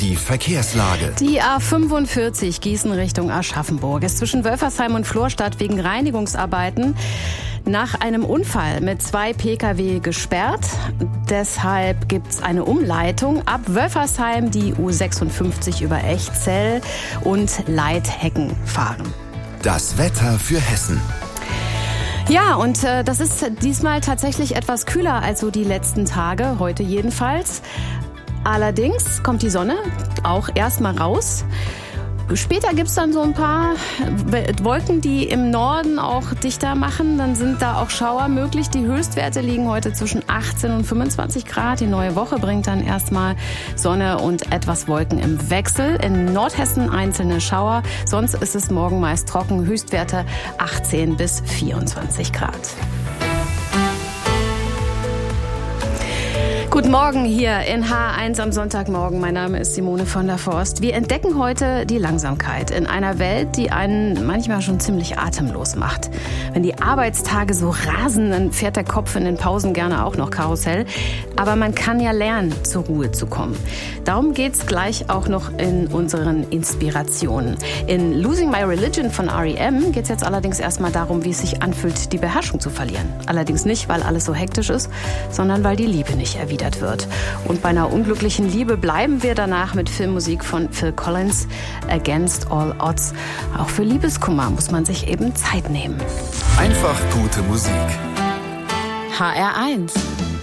Die Verkehrslage. Die A45 Gießen Richtung Aschaffenburg ist zwischen Wölfersheim und Florstadt wegen Reinigungsarbeiten nach einem Unfall mit 2 Pkw gesperrt. Deshalb gibt es eine Umleitung ab Wölfersheim, die U56 über Echzell und Leithecken fahren. Das Wetter für Hessen. Ja, und das ist diesmal tatsächlich etwas kühler als so die letzten Tage, heute jedenfalls. Allerdings kommt die Sonne auch erstmal raus. Später gibt's dann so ein paar Wolken, die im Norden auch dichter machen. Dann sind da auch Schauer möglich. Die Höchstwerte liegen heute zwischen 18 und 25 Grad. Die neue Woche bringt dann erstmal Sonne und etwas Wolken im Wechsel. In Nordhessen einzelne Schauer. Sonst ist es morgen meist trocken. Höchstwerte 18 bis 24 Grad. Guten Morgen hier in H1 am Sonntagmorgen. Mein Name ist Simone von der Forst. Wir entdecken heute die Langsamkeit in einer Welt, die einen manchmal schon ziemlich atemlos macht. Wenn die Arbeitstage so rasen, dann fährt der Kopf in den Pausen gerne auch noch Karussell. Aber man kann ja lernen, zur Ruhe zu kommen. Darum geht's gleich auch noch in unseren Inspirationen. In Losing My Religion von R.E.M. geht's jetzt allerdings erstmal darum, wie es sich anfühlt, die Beherrschung zu verlieren. Allerdings nicht, weil alles so hektisch ist, sondern weil die Liebe nicht erwidert wird. Und bei einer unglücklichen Liebe bleiben wir danach mit Filmmusik von Phil Collins, Against All Odds. Auch für Liebeskummer muss man sich eben Zeit nehmen. Einfach gute Musik. HR1